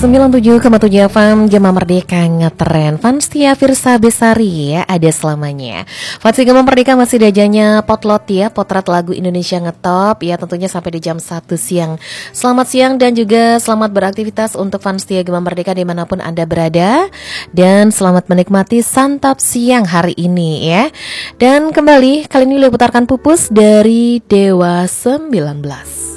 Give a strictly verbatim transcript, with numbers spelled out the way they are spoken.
sembilan puluh tujuh koma tujuh F M Gema Merdeka ngetren. Fans Tia Firsa Besari ya, ada selamanya. Fans Gema Merdeka masih dajanya potlot ya, potret lagu Indonesia ngetop ya, tentunya sampai di jam satu siang. Selamat siang dan juga selamat beraktivitas untuk fans Tia Gema Merdeka dimanapun Anda berada. Dan selamat menikmati santap siang hari ini ya. Dan kembali kali ini putarkan Pupus dari Dewa sembilan belas.